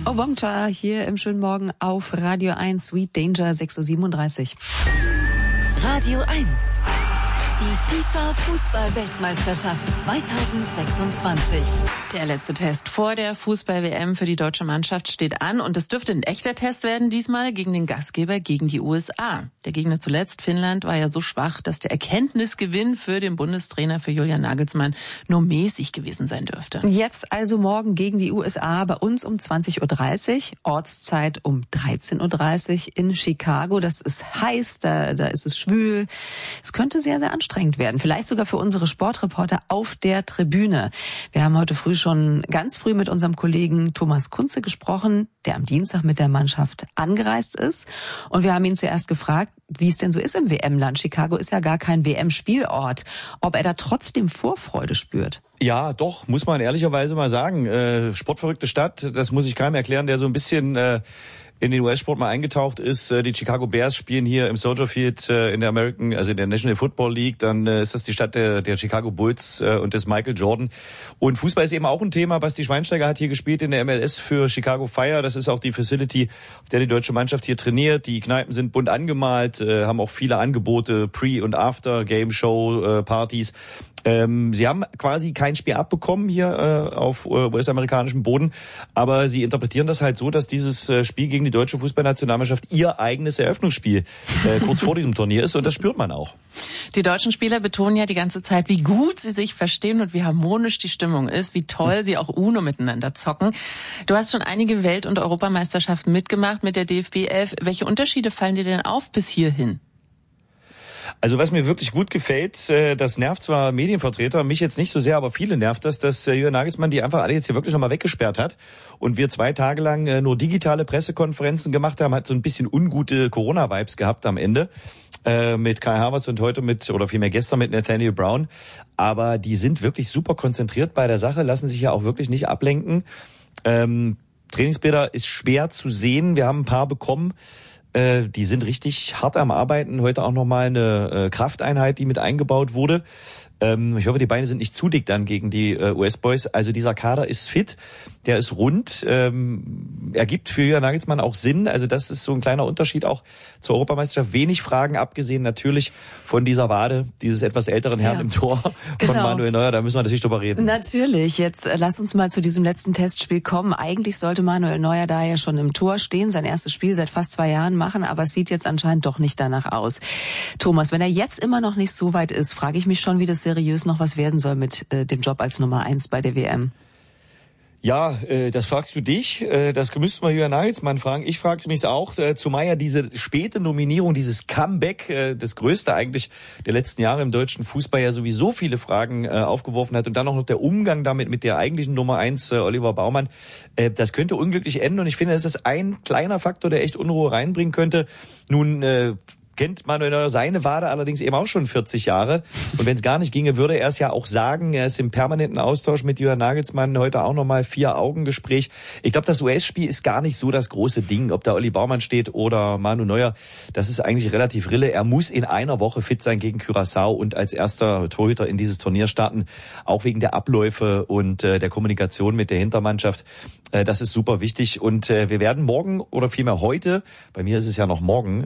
Obomcha hier im schönen Morgen auf Radio 1, Sweet Danger, 6.37 Uhr. Radio 1. Die FIFA-Fußball-Weltmeisterschaft 2026. Der letzte Test vor der Fußball-WM für die deutsche Mannschaft steht an und es dürfte ein echter Test werden diesmal gegen den Gastgeber, gegen die USA. Der Gegner zuletzt, Finnland, war ja so schwach, dass der Erkenntnisgewinn für den Bundestrainer, für Julian Nagelsmann, nur mäßig gewesen sein dürfte. Jetzt also morgen gegen die USA, bei uns um 20.30 Uhr, Ortszeit um 13.30 Uhr in Chicago. Das ist heiß, da ist es schwül. Es könnte sehr, sehr anstrengend werden. Vielleicht sogar für unsere Sportreporter auf der Tribüne. Wir haben heute früh schon ganz früh mit unserem Kollegen Thomas Kunze gesprochen, der am Dienstag mit der Mannschaft angereist ist. Und wir haben ihn zuerst gefragt, wie es denn so ist im WM-Land. Chicago ist ja gar kein WM-Spielort. Ob er da trotzdem Vorfreude spürt. Ja, doch, muss man ehrlicherweise mal sagen. Sportverrückte Stadt, das muss ich keinem erklären, der so ein bisschen in den US-Sport mal eingetaucht ist. Die Chicago Bears spielen hier im Soldier Field in der National Football League. Dann ist das die Stadt der Chicago Bulls und des Michael Jordan. Und Fußball ist eben auch ein Thema. Basti Schweinsteiger hat hier gespielt in der MLS für Chicago Fire. Das ist auch die Facility, auf der die deutsche Mannschaft hier trainiert. Die Kneipen sind bunt angemalt, haben auch viele Angebote, Pre- und After-Game-Show-Partys. Sie haben quasi kein Spiel abbekommen hier auf US-amerikanischem Boden, aber sie interpretieren das halt so, dass dieses Spiel gegen die deutsche Fußballnationalmannschaft ihr eigenes Eröffnungsspiel kurz vor diesem Turnier ist und das spürt man auch. Die deutschen Spieler betonen ja die ganze Zeit, wie gut sie sich verstehen und wie harmonisch die Stimmung ist, wie toll sie auch UNO miteinander zocken. Du hast schon einige Welt- und Europameisterschaften mitgemacht mit der DFB 11. Welche Unterschiede fallen dir denn auf bis hierhin? Also was mir wirklich gut gefällt, das nervt zwar Medienvertreter, mich jetzt nicht so sehr, aber viele nervt das, dass Julian Nagelsmann die einfach alle jetzt hier wirklich nochmal weggesperrt hat und wir 2 Tage lang nur digitale Pressekonferenzen gemacht haben, hat so ein bisschen ungute Corona-Vibes gehabt am Ende mit Kai Havertz und heute vielmehr gestern mit Nathaniel Brown, aber die sind wirklich super konzentriert bei der Sache, lassen sich ja auch wirklich nicht ablenken. Trainingsbilder ist schwer zu sehen, wir haben ein paar bekommen. Die sind richtig hart am Arbeiten. Heute auch nochmal eine Krafteinheit, die mit eingebaut wurde. Ich hoffe, die Beine sind nicht zu dick dann gegen die US-Boys. Also dieser Kader ist fit, der ist rund. Ergibt für Julian Nagelsmann auch Sinn. Also das ist so ein kleiner Unterschied auch zur Europameisterschaft. Wenig Fragen, abgesehen natürlich von dieser Wade, dieses etwas älteren Herrn im Tor von Manuel Neuer. Da müssen wir natürlich drüber reden. Natürlich. Jetzt lass uns mal zu diesem letzten Testspiel kommen. Eigentlich sollte Manuel Neuer da ja schon im Tor stehen, sein erstes Spiel seit fast 2 Jahren machen, aber es sieht jetzt anscheinend doch nicht danach aus. Thomas, wenn er jetzt immer noch nicht so weit ist, frage ich mich schon, wie das seriös noch was werden soll mit dem Job als Nummer 1 bei der WM. Ja, das fragst du dich. Das müsste man Julian Nagelsmann fragen. Ich frage mich auch, zumal ja diese späte Nominierung, dieses Comeback, das größte eigentlich der letzten Jahre im deutschen Fußball ja sowieso viele Fragen aufgeworfen hat. Und dann auch noch der Umgang damit mit der eigentlichen Nummer 1, Oliver Baumann. Das könnte unglücklich enden. Und ich finde, das ist ein kleiner Faktor, der echt Unruhe reinbringen könnte. Nun kennt Manuel Neuer seine Wade allerdings eben auch schon 40 Jahre. Und wenn es gar nicht ginge, würde er es ja auch sagen. Er ist im permanenten Austausch mit Julian Nagelsmann. Heute auch nochmal 4-Augen-Gespräch. Ich glaube, das US-Spiel ist gar nicht so das große Ding. Ob da Olli Baumann steht oder Manu Neuer, das ist eigentlich relativ Rille. Er muss in einer Woche fit sein gegen Curaçao und als erster Torhüter in dieses Turnier starten. Auch wegen der Abläufe und der Kommunikation mit der Hintermannschaft. Das ist super wichtig. Und wir werden morgen oder vielmehr heute, bei mir ist es ja noch morgen,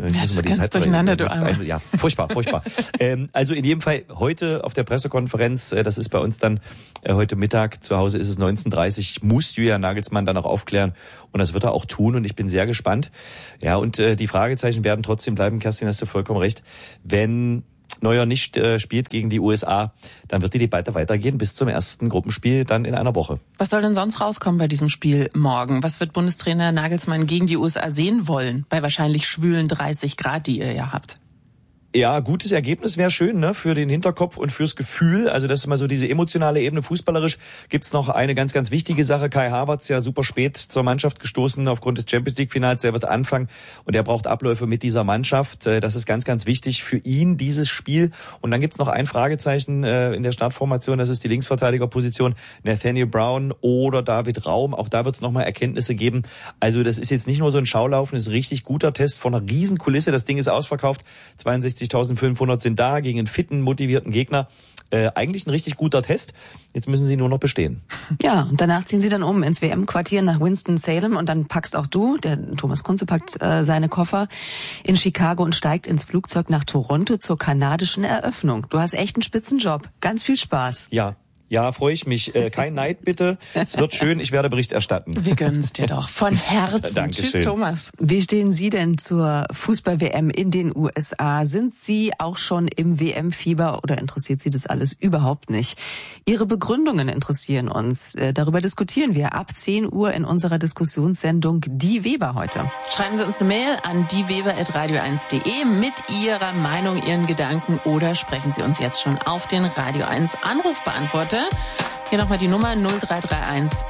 ja, furchtbar. Also in jedem Fall heute auf der Pressekonferenz, das ist bei uns dann heute Mittag, zu Hause ist es 19:30, muss Julian Nagelsmann dann auch aufklären und das wird er auch tun und ich bin sehr gespannt. Ja, und die Fragezeichen werden trotzdem bleiben, Kerstin, hast du vollkommen recht, wenn Neuer nicht spielt gegen die USA, dann wird die Debatte weitergehen bis zum ersten Gruppenspiel dann in einer Woche. Was soll denn sonst rauskommen bei diesem Spiel morgen? Was wird Bundestrainer Nagelsmann gegen die USA sehen wollen, bei wahrscheinlich schwülen 30 Grad, die ihr ja habt? Ja, gutes Ergebnis wäre schön, ne, für den Hinterkopf und fürs Gefühl. Also das ist mal so diese emotionale Ebene. Fußballerisch gibt's noch eine ganz, ganz wichtige Sache. Kai Havertz ja super spät zur Mannschaft gestoßen aufgrund des Champions League Finals. Er wird anfangen und er braucht Abläufe mit dieser Mannschaft. Das ist ganz, ganz wichtig für ihn, dieses Spiel. Und dann gibt's noch ein Fragezeichen in der Startformation. Das ist die Linksverteidigerposition. Nathaniel Brown oder David Raum. Auch da wird's nochmal Erkenntnisse geben. Also das ist jetzt nicht nur so ein Schaulaufen, das ist ein richtig guter Test vor einer Riesenkulisse. Das Ding ist ausverkauft. 62.500 sind da gegen einen fitten, motivierten Gegner. Eigentlich ein richtig guter Test. Jetzt müssen sie nur noch bestehen. Ja, und danach ziehen sie dann ins WM-Quartier nach Winston-Salem und dann packst auch du, der Thomas Kunze packt seine Koffer in Chicago und steigt ins Flugzeug nach Toronto zur kanadischen Eröffnung. Du hast echt einen Spitzenjob. Ganz viel Spaß. Ja, freue ich mich. Kein Neid bitte. Es wird schön, ich werde Bericht erstatten. Wir gönnen's dir doch. Von Herzen. Dankeschön. Tschüss, Thomas. Wie stehen Sie denn zur Fußball-WM in den USA? Sind Sie auch schon im WM-Fieber oder interessiert Sie das alles überhaupt nicht? Ihre Begründungen interessieren uns. Darüber diskutieren wir ab 10 Uhr in unserer Diskussionssendung Die Weber heute. Schreiben Sie uns eine Mail an dieweber@radio1.de mit Ihrer Meinung, Ihren Gedanken oder sprechen Sie uns jetzt schon auf den Radio 1 Anrufbeantworter. Hier nochmal die Nummer 0331